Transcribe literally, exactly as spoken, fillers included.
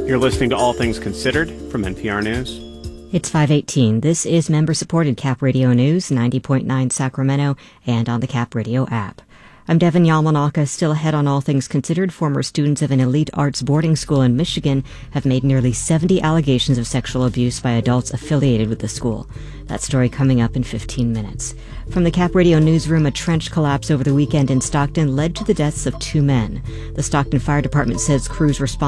You're listening to All Things Considered from N P R News. It's five eighteen. This is member-supported Cap Radio News, ninety point nine Sacramento, and on the Cap Radio app. I'm Devin Yamanaka. Still ahead on All Things Considered, former students of an elite arts boarding school in Michigan have made nearly seventy allegations of sexual abuse by adults affiliated with the school. That story coming up in fifteen minutes. From the Cap Radio newsroom, a trench collapse over the weekend in Stockton led to the deaths of two men. The Stockton Fire Department says crews responded